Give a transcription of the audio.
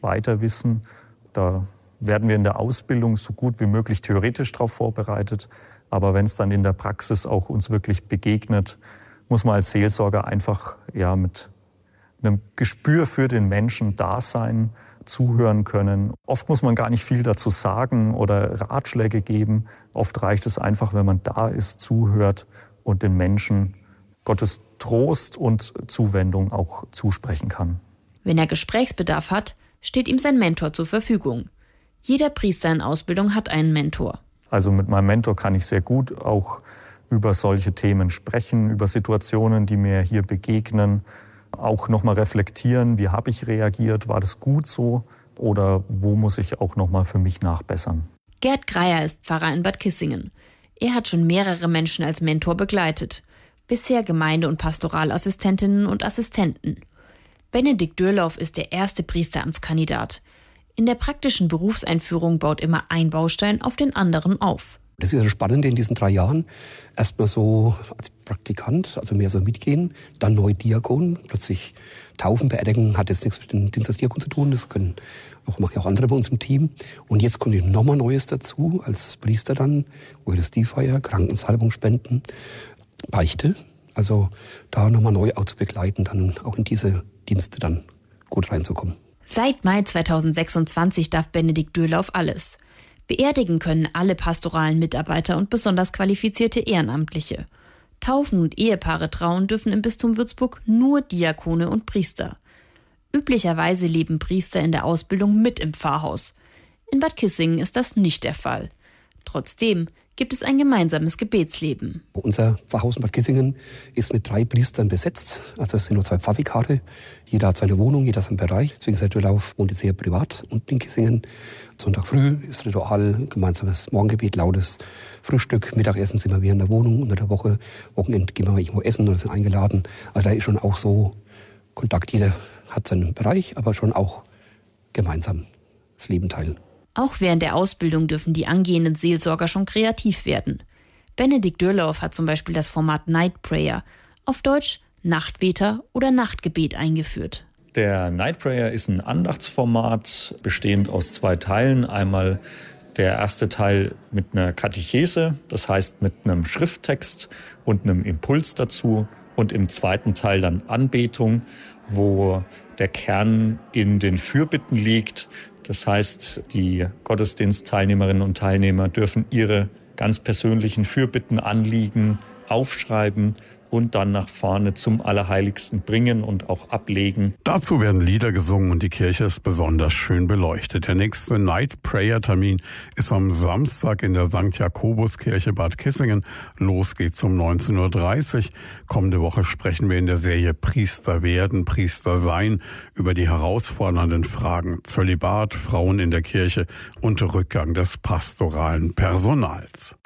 nicht weiter wissen. Da werden wir in der Ausbildung so gut wie möglich theoretisch darauf vorbereitet. Aber wenn es dann in der Praxis auch uns wirklich begegnet, muss man als Seelsorger einfach mit einem Gespür für den Menschen da sein, zuhören können. Oft muss man gar nicht viel dazu sagen oder Ratschläge geben. Oft reicht es einfach, wenn man da ist, zuhört und den Menschen Gottes Trost und Zuwendung auch zusprechen kann. Wenn er Gesprächsbedarf hat, steht ihm sein Mentor zur Verfügung. Jeder Priester in Ausbildung hat einen Mentor. Also mit meinem Mentor kann ich sehr gut auch über solche Themen sprechen, über Situationen, die mir hier begegnen. Auch nochmal reflektieren, wie habe ich reagiert, war das gut so oder wo muss ich auch nochmal für mich nachbessern. Gerd Greyer ist Pfarrer in Bad Kissingen. Er hat schon mehrere Menschen als Mentor begleitet. Bisher Gemeinde- und Pastoralassistentinnen und Assistenten. Benedikt Dürlauf ist der erste Priesteramtskandidat. In der praktischen Berufseinführung baut immer ein Baustein auf den anderen auf. Das ist das Spannende in diesen 3 Jahren. Erstmal so als Praktikant, also mehr so mitgehen, dann neu Diakon, plötzlich Taufen, Beerdigen, hat jetzt nichts mit dem Dienst als Diakon zu tun, das machen ja auch andere bei uns im Team. Und jetzt kommt nochmal Neues dazu, als Priester dann, Eucharistiefeier, Krankensalbung spenden, Beichte, also da nochmal neu auch zu begleiten, dann auch in diese Dienste dann gut reinzukommen. Seit Mai 2026 darf Benedikt Dürlauf alles. Beerdigen können alle pastoralen Mitarbeiter und besonders qualifizierte Ehrenamtliche. Taufen und Ehepaare trauen dürfen im Bistum Würzburg nur Diakone und Priester. Üblicherweise leben Priester in der Ausbildung mit im Pfarrhaus. In Bad Kissingen ist das nicht der Fall. Trotzdem gibt es ein gemeinsames Gebetsleben. Unser Pfarrhaus in Bad Kissingen ist mit 3 Priestern besetzt. Also es sind nur 2 Pfarrvikare. Jeder hat seine Wohnung, jeder seinen Bereich. Deswegen ist der Dürlauf wohnt jetzt sehr privat unten in Kissingen. Sonntag früh ist Ritual, gemeinsames Morgengebet, lautes Frühstück. Mittagessen sind wir wieder in der Wohnung unter der Woche. Wochenende gehen wir irgendwo essen oder sind eingeladen. Also da ist schon auch so Kontakt. Jeder hat seinen Bereich, aber schon auch gemeinsam das Leben teilen. Auch während der Ausbildung dürfen die angehenden Seelsorger schon kreativ werden. Benedikt Dürlauf hat zum Beispiel das Format Night Prayer, auf Deutsch Nachtbeter oder Nachtgebet, eingeführt. Der Night Prayer ist ein Andachtsformat, bestehend aus 2 Teilen. Einmal der erste Teil mit einer Katechese, das heißt mit einem Schrifttext und einem Impuls dazu. Und im zweiten Teil dann Anbetung, wo der Kern in den Fürbitten liegt. Das heißt, die Gottesdienstteilnehmerinnen und Teilnehmer dürfen ihre ganz persönlichen Fürbitten, Anliegen aufschreiben und dann nach vorne zum Allerheiligsten bringen und auch ablegen. Dazu werden Lieder gesungen und die Kirche ist besonders schön beleuchtet. Der nächste Night-Prayer-Termin ist am Samstag in der St. Jakobuskirche Bad Kissingen. Los geht's um 19.30 Uhr. Kommende Woche sprechen wir in der Serie Priester werden, Priester sein über die herausfordernden Fragen Zölibat, Frauen in der Kirche und Rückgang des pastoralen Personals.